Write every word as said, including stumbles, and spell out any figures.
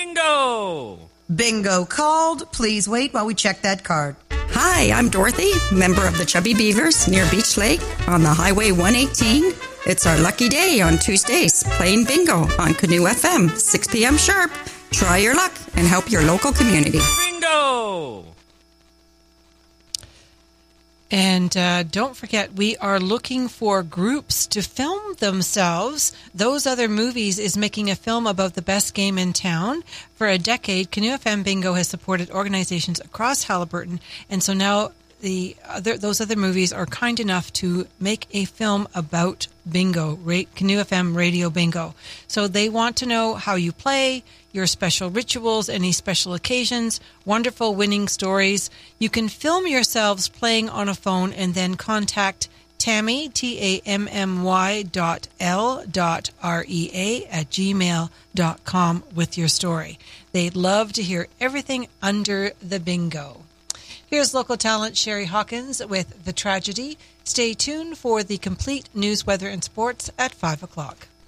Bingo! Bingo called. Please wait while we check that card. Hi, I'm Dorothy, member of the Chubby Beavers near Beach Lake on the Highway one eighteen. It's our lucky day on Tuesdays, playing bingo on Canoe F M, six p.m. sharp. Try your luck and help your local community. Bingo! And uh, don't forget, we are looking for groups to film themselves. Those Other Movies is making a film about the best game in town. For a decade, Canoe F M Bingo has supported organizations across Haliburton. And so now the other, those Other Movies are kind enough to make a film about bingo, ra- Canoe F M Radio Bingo. So they want to know how you play, your special rituals, any special occasions, wonderful winning stories. You can film yourselves playing on a phone and then contact Tammy, T A M M Y dot L dot R E A at gmail dot com with your story. They'd love to hear everything under the bingo. Here's local talent Sherry Hawkins with The Tragedy. Stay tuned for the complete news, weather, and sports at five o'clock.